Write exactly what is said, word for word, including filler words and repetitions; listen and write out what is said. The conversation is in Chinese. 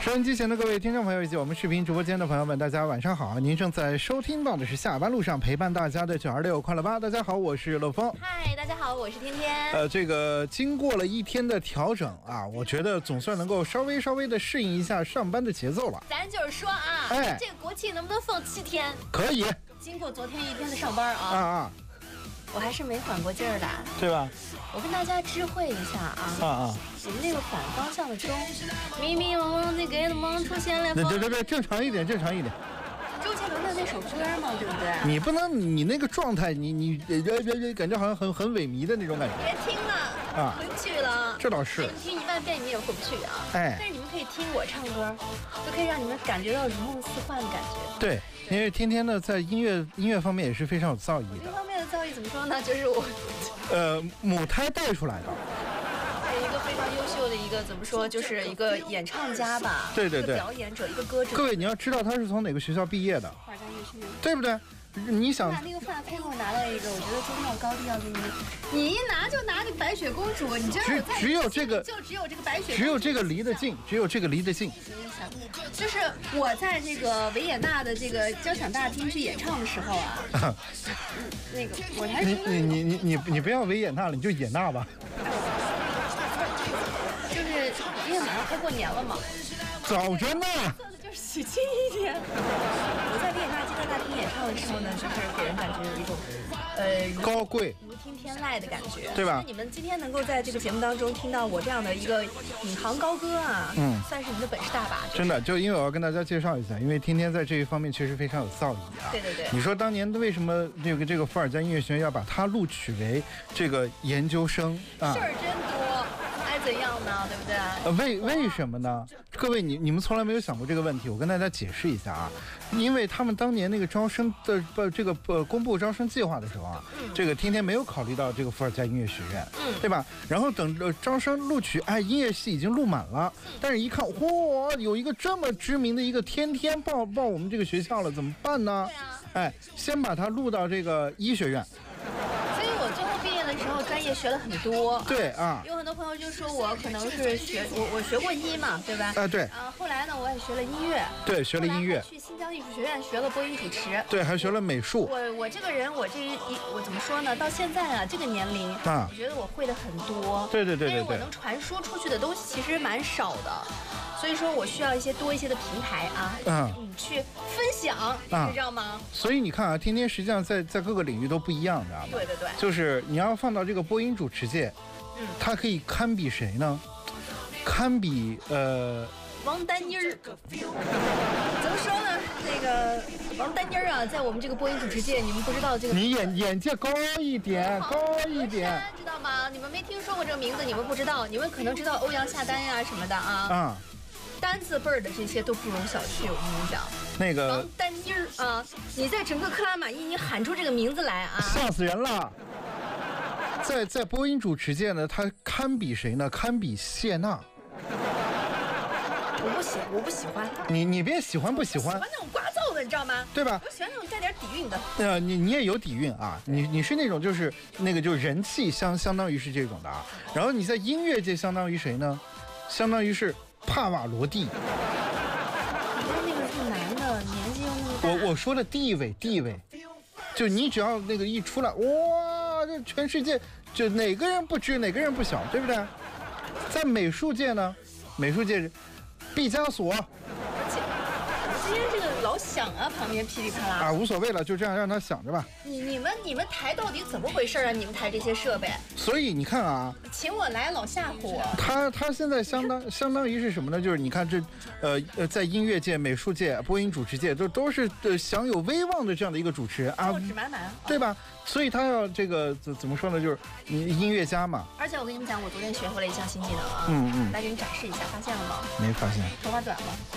收音机前的各位听众朋友以及我们视频直播间的朋友们，大家晚上好！您正在收听到的是下班路上陪伴大家的九二六快乐吧。大家好，我是乐峰。 嗨，大家好，我是天天。 呃，这个经过了一天的调整啊，我觉得总算能够稍微稍微的适应一下上班的节奏了。 咱就是说啊，哎，这个国庆能不能放七天？ 可以。 经过昨天一天的上班啊， 啊啊， 我还是没缓过劲儿来， 对吧？ 我跟大家知会一下啊， 啊啊， 我们那个反方向的钟，迷迷蒙蒙的给蒙出现了。 对对对，正常一点，正常一点。 周杰伦的那首歌嘛，对不对？ 你不能，你那个状态，你你呃呃感觉好像很很萎靡的那种感觉。 别听了啊，回不去了。 这倒是。 你听一万遍你也回不去啊。 哎。 但是你们可以听我唱歌，就可以让你们感觉到如梦似幻的感觉。 对，因为天天呢在音乐音乐方面也是非常有造诣的。 这方面的造诣怎么说呢？就是我。 呃，母胎带出来的， 一个非常优秀的一个怎么说，就是一个演唱家吧， 对对对， 一个表演者，一个歌者。 各位，你要知道他是从哪个学校毕业的， 华山乐学院， 对不对？你想把那个发片给我拿到一个，我觉得中药高地要给你，你一拿就拿这个白雪公主，你知道我在只有这个， 就只有这个白雪， 只有这个离得近，只有这个离得近。 就是我在这个维也纳的这个交响大厅去演唱的时候啊，那个我还你你你你你你不要维也纳了，你就野纳吧。 就是因为马上快过年了嘛， 早着呢。 做的就是喜庆一点。我在维也纳交响大厅演唱的时候呢，就是给人感觉有一种呃高贵、 如听天籁的感觉， 对吧？ 你们今天能够在这个节目当中听到我这样的一个引吭高歌啊，嗯，算是你们的本事大把。 真的，就因为我要跟大家介绍一下，因为天天在这一方面确实非常有造诣啊。 对对对。 你说当年为什么这个这个伏尔加音乐学院要把他录取为这个研究生啊？ 事儿真多。怎样呢？对不对？ 呃，为为什么呢？各位，你你们从来没有想过这个问题，我跟大家解释一下啊。因为他们当年那个招生的不这个呃公布招生计划的时候啊，嗯、这个天天没有考虑到这个伏尔加音乐学院，嗯，对吧？然后等着招生录取，哎，音乐系已经录满了，但是一看，嚯，有一个这么知名的一个天天报报我们这个学校了，怎么办呢？ 对啊， 哎，先把它录到这个医学院。 我最后毕业的时候，专业学了很多。 对啊， 有很多朋友就说我可能是学我我学过医嘛，对吧？ 啊对。 啊，后来呢，我也学了音乐。 对，学了音乐。 去新疆艺术学院学了播音主持。 对，还学了美术。 我我这个人，我这一我怎么说呢？到现在啊，这个年龄啊，我觉得我会的很多。 对对对对对。 但是我能传输出去的东西其实蛮少的，所以说我需要一些多一些的平台啊，嗯，你去分享，啊、你知道吗？ 所以你看啊，天天实际上在在各个领域都不一样，知道吗？ 对对对。 就是你要放到这个播音主持界，嗯，它可以堪比谁呢？堪比呃王丹妮儿。怎么说呢？那个王丹妮儿啊，在我们这个播音主持界，你们不知道这个。 你眼眼界高一点，高一点， 知道吗？你们没听说过这个名字，你们不知道，你们可能知道欧阳夏丹呀、啊、什么的啊。啊。单字辈儿的这些都不容小觑，我跟你讲。 那个王丹妮儿啊，你在整个克拉玛依，你喊出这个名字来啊， 吓死人了。在在播音主持界呢，他堪比谁呢？堪比谢娜。 我不喜，我不喜欢。 你你别喜欢不喜欢？ 喜欢那种聒噪的，你知道吗？ 对吧？ 我喜欢那种带点底蕴的。 呃，你你也有底蕴啊，你你是那种就是那个就是人气相相当于是这种的啊。然后你在音乐界相当于谁呢？相当于是帕瓦罗蒂。 你看那个是男的，年纪又那么大。 我我说的地位地位，就你只要那个一出来，哇，这全世界就哪个人不知哪个人不晓，对不对？在美术界呢，美术界毕加索。 而且我今天这个老响啊，旁边噼里啪啦啊，无所谓了，就这样让他响着吧。 你你们你们台到底怎么回事啊？你们台这些设备？ 所以你看啊， 请我来老吓唬我。 他他现在相当相当于是什么呢？就是你看这，呃呃，在音乐界、美术界、播音主持界都都是呃享有威望的这样的一个主持人啊， 厚纸满满， 对吧？所以他要这个怎怎么说呢？就是音乐家嘛。 而且我跟你们讲，我昨天学会了一项新技能啊， 嗯嗯， 来给你展示一下，发现了吗？ 没发现。 头发短了。